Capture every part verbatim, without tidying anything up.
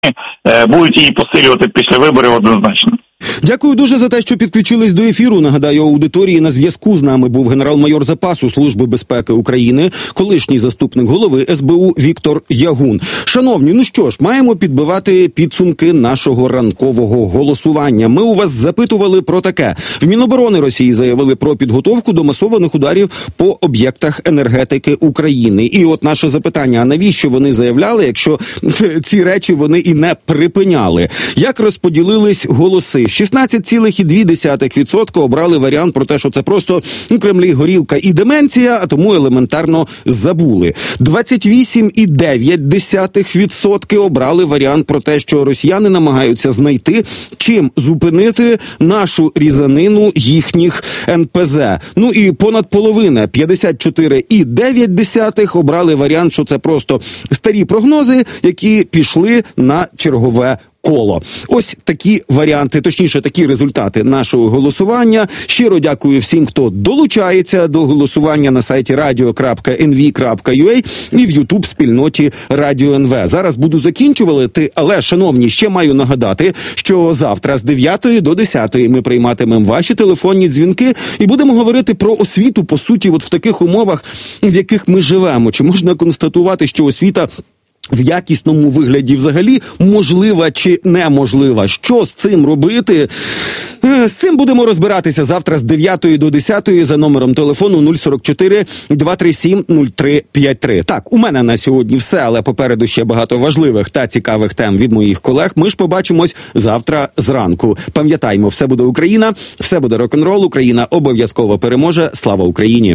будуть її посилювати після виборів однозначно. Дякую дуже за те, що підключились до ефіру. Нагадаю, аудиторії на зв'язку з нами був генерал-майор запасу Служби безпеки України, колишній заступник голови ес бе у Віктор Ягун. Шановні, ну що ж, маємо підбивати підсумки нашого ранкового голосування. Ми у вас запитували про таке. В Міноборони Росії заявили про підготовку до масованих ударів по об'єктах енергетики України. І от наше запитання, а навіщо вони заявляли, якщо ці речі вони і не припиняли? Як розподілились голоси? шістнадцять цілих дві десятих відсотка обрали варіант про те, що це просто у Кремлі горілка і деменція, а тому елементарно забули. двадцять вісім цілих дев'ять десятих відсотка обрали варіант про те, що росіяни намагаються знайти, чим зупинити нашу різанину їхніх ен пе зе. Ну і понад половина, п'ятдесят чотири цілих дев'ять десятих обрали варіант, що це просто старі прогнози, які пішли на чергове коло. Ось такі варіанти, точніше, такі результати нашого голосування. Щиро дякую всім, хто долучається до голосування на сайті радіо крапка ен ві крапка ю а і в ютуб-спільноті Радіо ен ве. Зараз буду закінчувати, але, шановні, ще маю нагадати, що завтра з дев'ятої до десятої ми прийматимемо ваші телефонні дзвінки і будемо говорити про освіту, по суті, от в таких умовах, в яких ми живемо. Чи можна констатувати, що освіта в якісному вигляді взагалі можлива чи неможлива? Що з цим робити? З цим будемо розбиратися завтра з дев'ятої до десятої за номером телефону нуль сорок чотири два три сім нуль три п'ять три. Так, у мене на сьогодні все, але попереду ще багато важливих та цікавих тем від моїх колег. Ми ж побачимось завтра зранку. Пам'ятаймо, все буде Україна, все буде рок-н-рол, Україна обов'язково переможе. Слава Україні!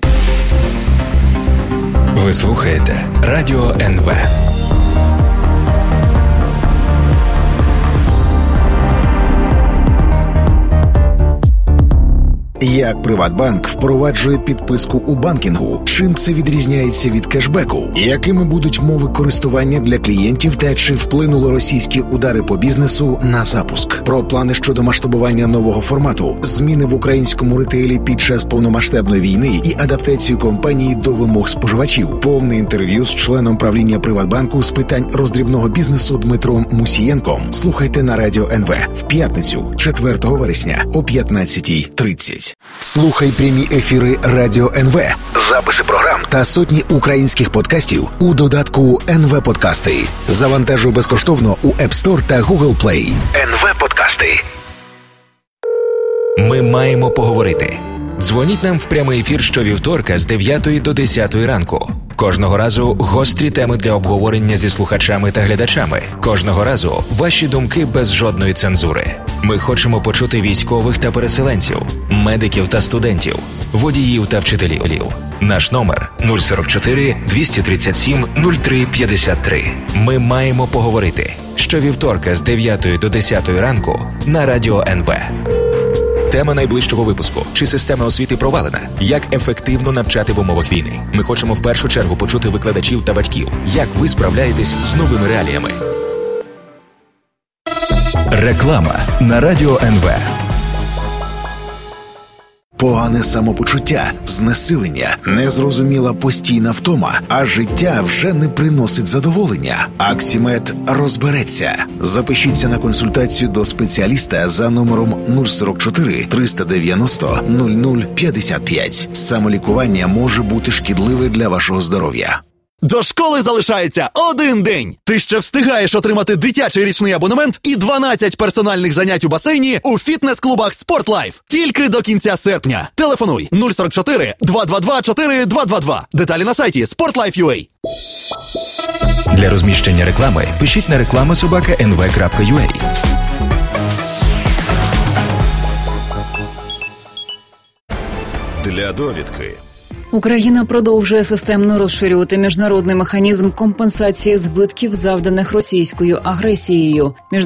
Ви слухаєте Радіо ен ве. Як Приватбанк впроваджує підписку у банкінгу? Чим це відрізняється від кешбеку? Якими будуть мови користування для клієнтів та чи вплинули російські удари по бізнесу на запуск? Про плани щодо масштабування нового формату, зміни в українському ретейлі під час повномасштабної війни і адаптацію компанії до вимог споживачів. Повне інтерв'ю з членом правління Приватбанку з питань роздрібного бізнесу Дмитром Мусієнком. Слухайте на Радіо ен ве в п'ятницю, четвертого вересня о п'ятнадцятій тридцять. Слухай прямі ефіри Радіо ен ве, записи програм та сотні українських подкастів у додатку ен ве Подкасти. Завантажуй безкоштовно у App Store та Google Play. ен ве Подкасти. Ми маємо поговорити. Дзвоніть нам в прямий ефір щовівторка з дев'ятої до десятої ранку. Кожного разу гострі теми для обговорення зі слухачами та глядачами. Кожного разу ваші думки без жодної цензури. Ми хочемо почути військових та переселенців, медиків та студентів, водіїв та вчителів. Наш номер нуль сорок чотири двісті тридцять сім нуль три п'ятдесят три. Ми маємо поговорити. Щовівторка з дев'ятої до десятої ранку на Радіо ен ве. Тема найближчого випуску. Чи система освіти провалена? Як ефективно навчати в умовах війни? Ми хочемо в першу чергу почути викладачів та батьків. Як ви справляєтесь з новими реаліями? Реклама на Радіо ен ве. Погане самопочуття, знесилення, незрозуміла постійна втома, а життя вже не приносить задоволення. Аксімед розбереться. Запишіться на консультацію до спеціаліста за номером нуль сорок чотири триста дев'яносто нуль нуль п'ятдесят п'ять. Самолікування може бути шкідливе для вашого здоров'я. До школи залишається один день. Ти ще встигаєш отримати дитячий річний абонемент і дванадцять персональних занять у басейні у фітнес-клубах «Спортлайф». Тільки до кінця серпня. Телефонуй нуль сорок чотири два два два чотири два два два. Деталі на сайті спортлайф крапка ю а. Для розміщення реклами пишіть на реклама собака ен ве крапка ю а. Для довідки. Україна продовжує системно розширювати міжнародний механізм компенсації збитків, завданих російською агресією.